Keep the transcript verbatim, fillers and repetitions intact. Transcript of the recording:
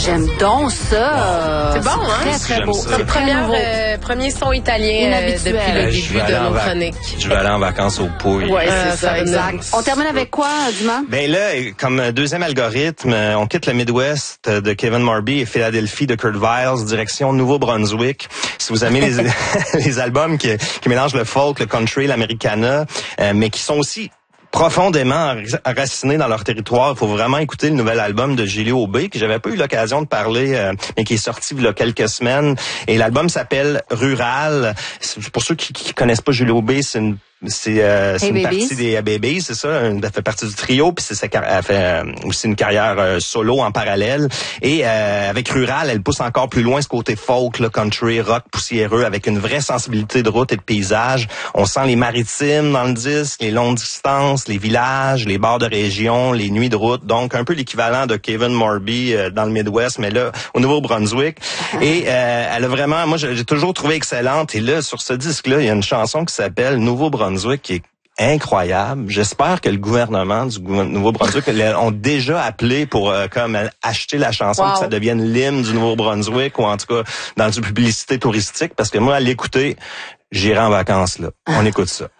j'aime donc ça. C'est bon, hein? Très, très beau. C'est le premier, euh, premier son italien euh, depuis le euh, début de nos chroniques. Je vais aller en vacances au Pouilles. Oui, Euh, c'est ça, exact. On termine avec quoi, Dumas? Ben là, comme deuxième algorithme, on quitte le Midwest de Kevin Morby et Philadelphie de Kurt Vile, direction Nouveau-Brunswick. Si vous aimez les, les albums qui, qui mélangent le folk, le country, l'americana, euh, mais qui sont aussi profondément enracinés dans leur territoire. Il faut vraiment écouter le nouvel album de Julie Aubé, que j'avais pas eu l'occasion de parler, euh, mais qui est sorti il y a quelques semaines. Et l'album s'appelle Rural. Pour ceux qui, qui connaissent pas Julie Aubé, c'est une C'est, euh, c'est hey une babies. partie des Babies, c'est ça. Elle fait partie du trio, puis c'est sa, elle fait euh, aussi une carrière euh, solo en parallèle. Et euh, avec Rural, elle pousse encore plus loin ce côté folk, là, country, rock, poussiéreux, avec une vraie sensibilité de route et de paysage. On sent les maritimes dans le disque, les longues distances, les villages, les bords de région, les nuits de route. Donc un peu l'équivalent de Kevin Morby euh, dans le Midwest, mais là au Nouveau-Brunswick. Et euh, elle a vraiment, moi j'ai toujours trouvé excellente. Et là sur ce disque-là, il y a une chanson qui s'appelle Nouveau-Brunswick, qui est incroyable. J'espère que le gouvernement du Nouveau-Brunswick ont déjà appelé pour euh, comme acheter la chanson, wow, que ça devienne l'hymne du Nouveau-Brunswick, ou en tout cas dans une publicité touristique, parce que moi, à l'écouter, j'irai en vacances là. On écoute ça.